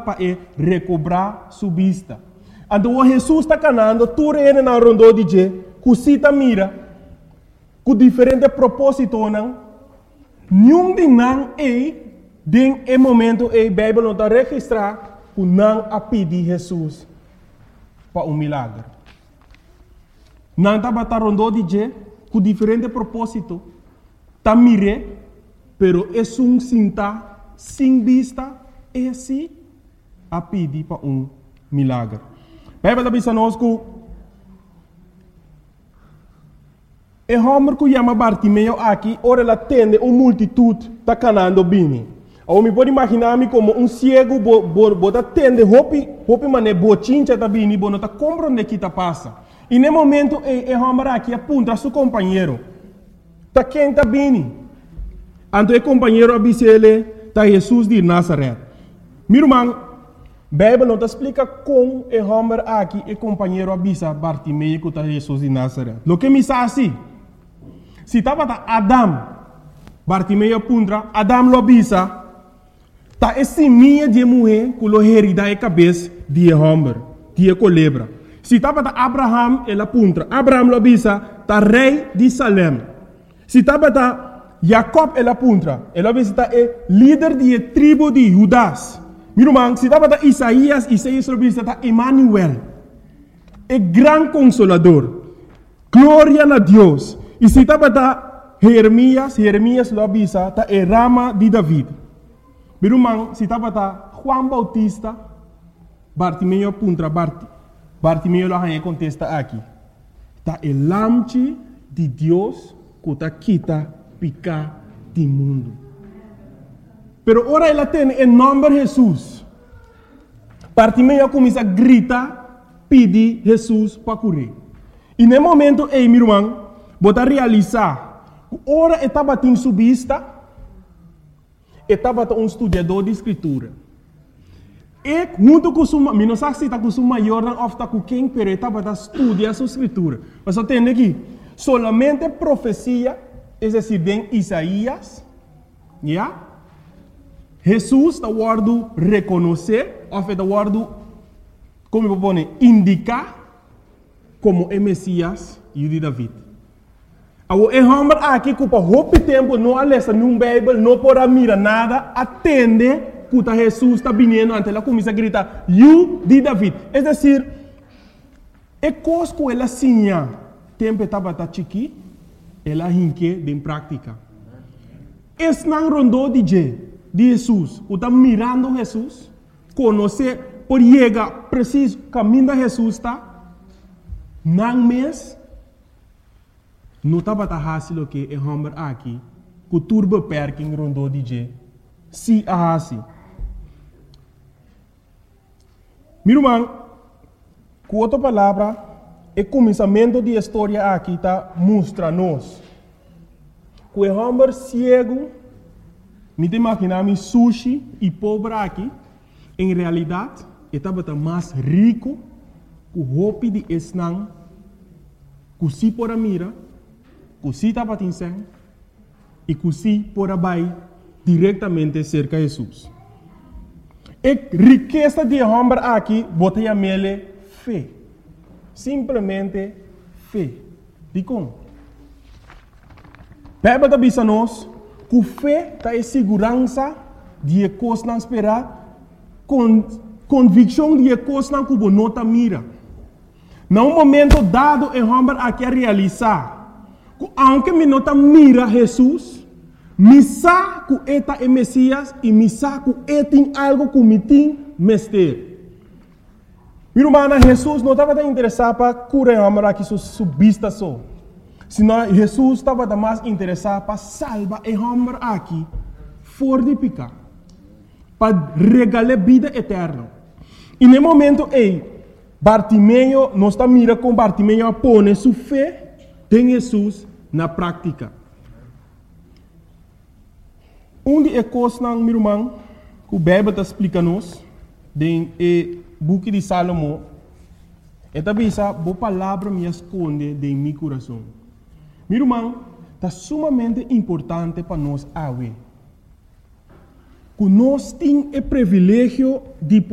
para recobrar sua vista. Então Jesus está canando, tu reina na rondo de je, cusita mira, com diferente propósito não, nenhum de não den é momento a Bíblia não está registrar, que não a pedir Jesus para milagre. Não está batendo rondo de je, com diferente propósito, tá mire, pero é cinta, sem vista, é assim, a pedir para milagre. A Bíblia diz a nós que é homem que chama Bartimeu aqui, ora ela tende uma multitude está canando bem. Eu me pode imaginar-me como cego, bota tende, hopi mané, bochincha tá bem, não tá compreendendo o que está passa. E no momento, é homem aqui aponta a seu companheiro. Tá quem está bem? Então, o companheiro avisa ele, tá Jesus de Nazaré. Meu irmão, a Bíblia não te explica como o homem aqui, o companheiro avisa Bartimeu que está Jesus de Nazaré. O que me diz assim, se estava Adam, Bartimeu aponta, Adam lo avisa, tá esse minha de mulher que lo herida a cabeça de homem, de colebra. Se estava Abraham, ele aponta, Abraham lo avisa, tá rei de Salem. Se estava Jacob, ele aponta, ele avisa, tá líder de tribo de Judas. Meu irmão, se estava Isaías lo avisa, tá Emmanuel, é grande consolador, glória a Deus. E se estava Jeremias lo avisa, tá Rama de David. Meu irmão, se estava Juan Bautista, Bartimeu aponta, Bartimeu lo contesta aqui. Tá o lamche de Deus que está quita picar do mundo. Pero ora ela tem o nome de Jesus. Bartimeu começa a gritar, pedir Jesus para curar. E no momento, meu irmão, bota realizar, ora estava em sua vista, estava estudador de escritura. E junto com sua, não sei se está com sua maior ou está com quem, pero estava estudando a sua escritura. Mas eu tenho aqui, solamente profecia, é decir, em Isaías, yeah? Jesus está guardando reconhecer, ou está guardando, como eu vou indicar, como é Messias e o de David. O homem aqui que por muito tempo não lê nenhum Bíblia, não pode mirar nada, atende que Jesus está vindo, ante ela começa a gritar, "You de David". É decir, é coisa que ela sinha, tempo estava chiqui, ela hinque em prática. Esse não rondou de Jesus, que está mirando Jesus, conhecer, por chegar preciso caminho de Jesus está, não mês, não estava fácil que o homem aqui, que turba perking rondou de se a assim. Meu irmão, com outra palavra, o começamento da história aqui está mostra-nos que o homem cego, me imaginar sushi e pobre aqui, em realidade, estava mais rico que o roupa de esnang, que se por mira, que se estava tinseng, e que se por abai diretamente cerca de Jesus. A riqueza de homem aqui, bota a mele fé. Simplesmente fé. De como? A Bíblia diz a nós que fé está em segurança de coisas não esperar, convicção de coisas não que não está mira. Num momento dado, o homem aqui a realizar, que aunque me não está mira Jesus, me sabe que ele é Messias e me sabe que ele tem algo que me tem mestre. Meu irmão, Jesus não estava interessado para curar o homem aqui sua vista só. Senão Jesus estava mais interessado para salvar o homem aqui fora de pecado, para regalar vida eterna. E no momento Bartimeu, nós estamos mirando com Bartimeu a pôr sua fé em Jesus na prática. De coisas, meu irmão, que o Bíblia está explicando-nos, no book de Salomão, é também essa boa palavra me esconde em meu coração. Meu irmão, está sumamente importante para nós, que nós temos o privilégio de